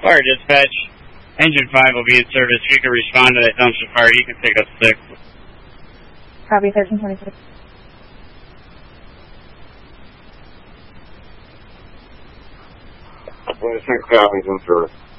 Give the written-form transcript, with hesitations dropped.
Fire dispatch. Engine 5 will be in service. If you can respond to that dumpster fire, you can pick up 6. Copy 1326. Six copies in service.